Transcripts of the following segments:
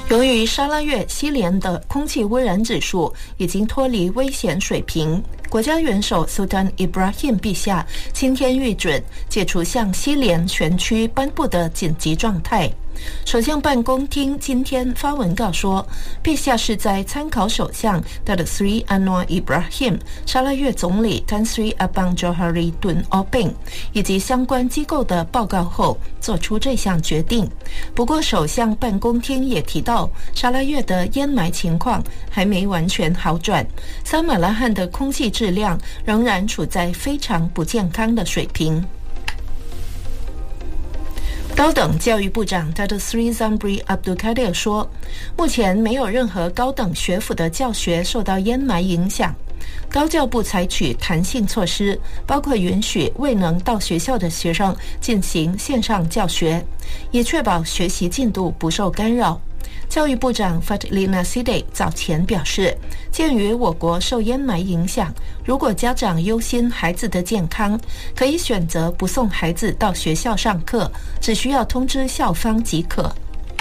由于沙拉越西联的空气污染指数已经脱离危险水平，国家元首 Sultan Ibrahim 陛下今天御准解除向西联全区颁布的紧急状态。首相办公厅今天发文告说，陛下是在参考首相 Datuk Seri Anwar Ibrahim、沙拉越总理 Tan Sri Abang Johari Tun Openg 以及相关机构的报告后做出这项决定。不过，首相办公厅也提到，沙拉越的烟霾情况还没完全好转，撒马拉罕的空气质量仍然处在非常不健康的水平。高等教育部长 Datuk Seri Zambry Abdul Kadir 说，目前没有任何高等学府的教学受到烟霾影响。高教部采取弹性措施，包括允许未能到学校的学生进行线上教学，以确保学习进度不受干扰。教育部长 Fatlina Siddique 早前表示，鉴于我国受烟霾影响，如果家长忧心孩子的健康，可以选择不送孩子到学校上课，只需要通知校方即可。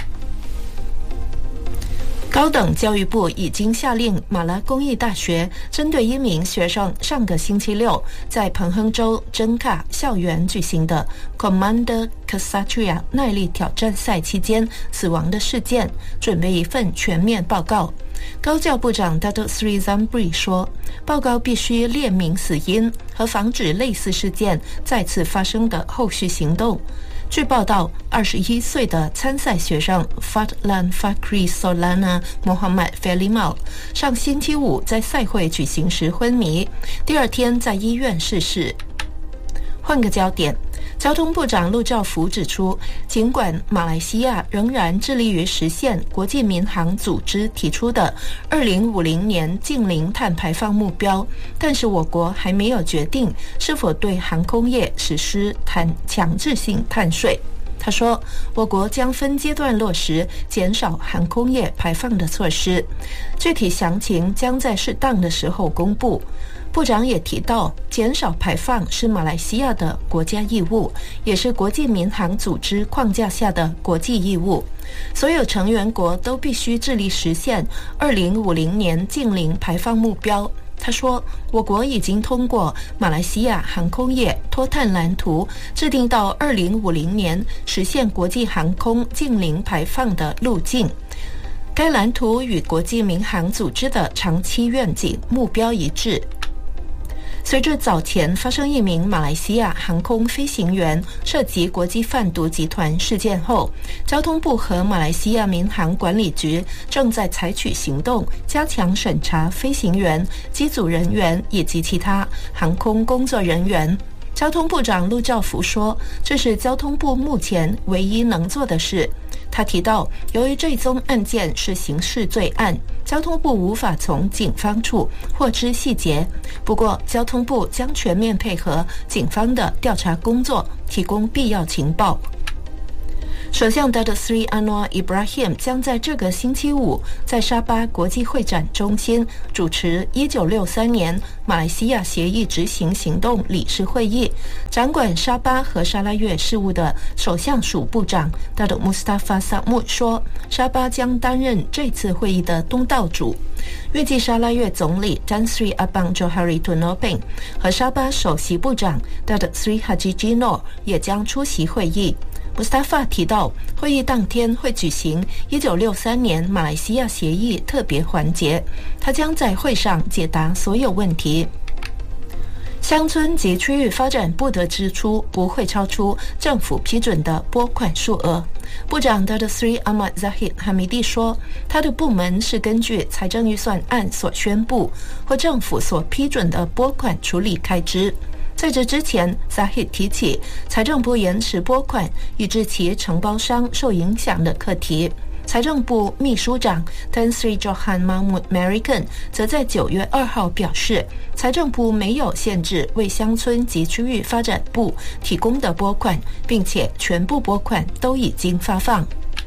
高等教育部已经下令马拉工艺大学针对一名学生上个星期六在彭亨州真卡校园举行的 Commander Ksatria 耐力挑战赛期间死亡的事件准备一份全面报告。高教部长 Datuk Seri Zambry 说，报告必须列明死因和防止类似事件再次发生的后续行动。据报道，21岁的参赛学生 Fadlan Fakri Solana Muhammad Felimau 上星期五在赛会举行时昏迷，第二天在医院逝世。换个焦点，交通部长陆兆福指出，尽管马来西亚仍然致力于实现国际民航组织提出的2050年净零碳排放目标，但是我国还没有决定是否对航空业实施强制性碳税。他说，我国将分阶段落实减少航空业排放的措施，具体详情将在适当的时候公布。部长也提到，减少排放是马来西亚的国家义务，也是国际民航组织框架下的国际义务。所有成员国都必须致力实现2050年净零排放目标。他说，我国已经通过马来西亚航空业脱碳蓝图，制定到2050年实现国际航空净零排放的路径。该蓝图与国际民航组织的长期愿景目标一致。随着早前发生一名马来西亚航空飞行员涉及国际贩毒集团事件后，交通部和马来西亚民航管理局正在采取行动，加强审查飞行员、机组人员以及其他航空工作人员。交通部长陆兆福说，这是交通部目前唯一能做的事。他提到，由于这宗案件是刑事罪案，交通部无法从警方处获知细节。不过，交通部将全面配合警方的调查工作，提供必要情报。首相 Datuk Seri Anwar Ibrahim 将在这个星期五在沙巴国际会展中心主持1963年马来西亚协议执行行动理事会议。掌管沙巴和沙拉越事务的首相署部长 Datuk Mustafa Samud 说，沙巴将担任这次会议的东道主。预计沙拉越总理 Tan Sri Abang Johari Tun Openg 和沙巴首席部长 Datuk Sri Haji Jinor 也将出席会议。Mustafa 提到，会议当天会举行1963年马来西亚协议特别环节，他将在会上解答所有问题。乡村及区域发展部的支出不会超出政府批准的拨款数额。部长 Datuk Seri Ahmad Zahid Hamidi 说，他的部门是根据财政预算案所宣布或政府所批准的拨款处理开支。在这之前 Zahid 提起财政部延迟拨款以致其承包商受影响的课题。财政部秘书长 Tan Sri Johan Mahmud Merican 则在9月2号表示，财政部没有限制为乡村及区域发展部提供的拨款，并且全部拨款都已经发放。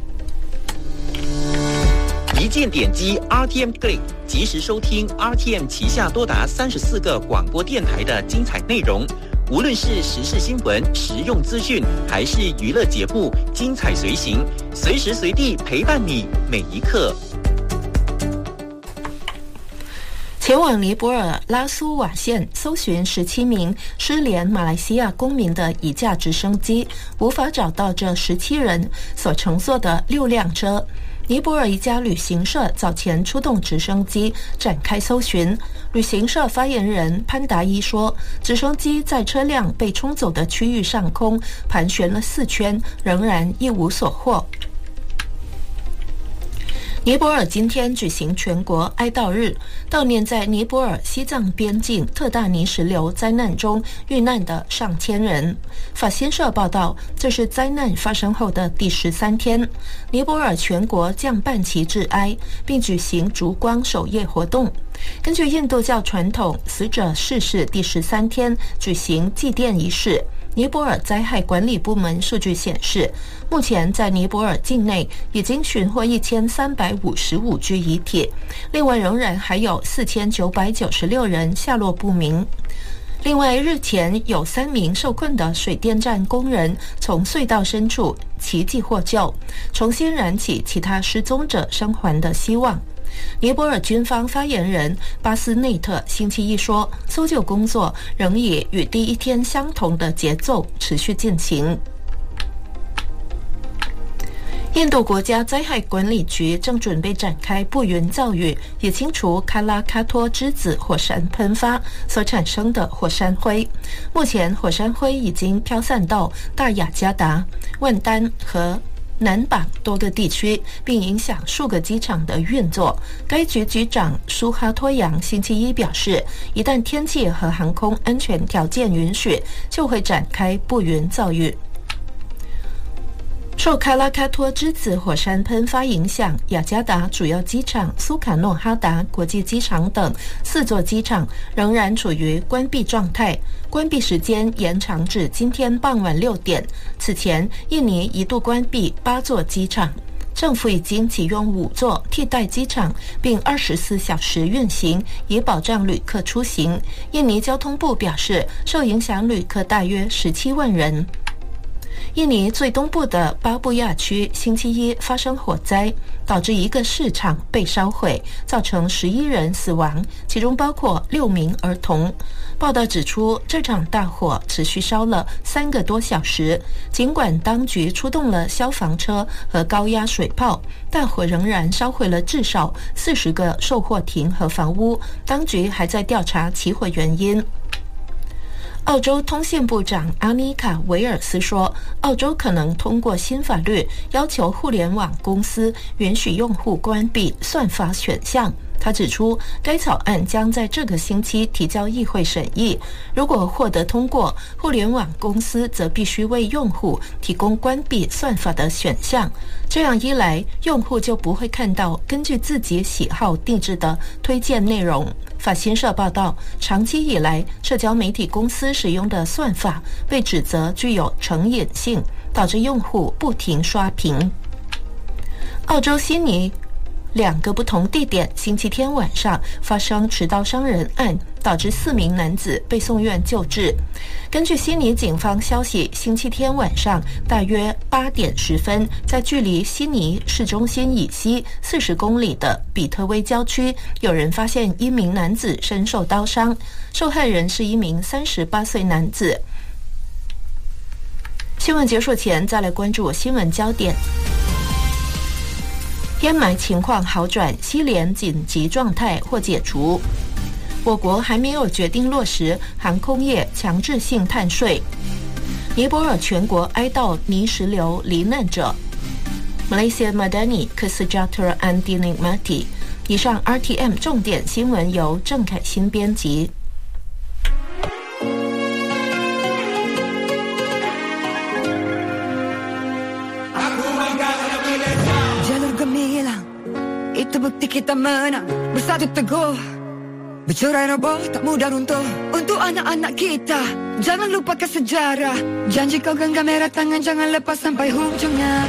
一键点击 RTM Click， 及时收听 RTM 旗下多达34个广播电台的精彩内容。 无论是时事新闻、实用资讯，还是娱乐节目，精彩随行，随时随地陪伴你每一刻。 前往尼泊尔拉苏瓦县搜寻17名失联马来西亚公民的一架直升机，无法找到这17人所乘坐的6辆车。尼泊尔一家旅行社早前出动直升机展开搜寻。旅行社发言人潘达伊说，直升机在车辆被冲走的区域上空盘旋了4圈，仍然一无所获。尼泊尔今天举行全国哀悼日，悼念在尼泊尔西藏边境特大泥石流灾难中遇难的上千人。法新社报道，这是灾难发生后的第13天，尼泊尔全国降半旗致哀，并举行烛光守夜活动。根据印度教传统，死者逝世第13天举行祭奠仪式。尼泊尔灾害管理部门数据显示，目前在尼泊尔境内已经寻获1355具遗体，另外仍然还有4996人下落不明。另外，日前有3名受困的水电站工人从隧道深处奇迹获救，重新燃起其他失踪者生还的希望。尼泊尔军方发言人巴斯内特星期一说，搜救工作仍以与第一天相同的节奏持续进行。印度国家灾害管理局正准备展开布云造雨，以清除喀拉喀托之子火山喷发所产生的火山灰。目前，火山灰已经飘散到大雅加达、万丹和南榜多个地区，并影响数个机场的运作。该局局长舒哈托扬星期一表示，一旦天气和航空安全条件允许，就会展开布云造雨。受喀拉喀托之子火山喷发影响，雅加达主要机场、苏卡诺哈达国际机场等4座机场仍然处于关闭状态，关闭时间延长至今天傍晚6点。此前，印尼一度关闭8座机场，政府已经启用5座替代机场，并24小时运行，以保障旅客出行。印尼交通部表示，受影响旅客大约17万人。印尼最东部的巴布亚区星期一发生火灾，导致一个市场被烧毁，造成11人死亡，其中包括6名儿童。报道指出，这场大火持续烧了3个多小时，尽管当局出动了消防车和高压水炮，大火仍然烧毁了至少40个售货亭和房屋，当局还在调查起火原因。澳洲通信部长阿妮卡·维尔斯说，澳洲可能通过新法律要求互联网公司允许用户关闭算法选项。他指出，该草案将在这个星期提交议会审议。如果获得通过，互联网公司则必须为用户提供关闭算法的选项。这样一来，用户就不会看到根据自己喜好定制的推荐内容。法新社报道，长期以来，社交媒体公司使用的算法被指责具有成瘾性，导致用户不停刷屏。澳洲悉尼2个不同地点星期天晚上发生持刀伤人案，导致4名男子被送院救治。根据悉尼警方消息，星期天晚上大约8点10分，在距离悉尼市中心以西40公里的比特威郊区，有人发现1名男子身受刀伤，受害人是1名38岁男子。新闻结束前，再来关注新闻焦点。烟霾情况好转，西联紧急状态或解除。我国还没有决定落实航空业强制性碳税。尼泊尔全国哀悼泥石流罹难者。Malaysia Madani Kesejahteraan and Dinikmati。以上 RTM 重点新闻由郑凯欣编辑。 Itu bukti kita menang, bersatu teguh. Bercerai roboh tak mudah runtuh. Untuk anak-anak kita, jangan lupakan sejarah. Janji kau genggam merah tangan, jangan lepas sampai hujungnya.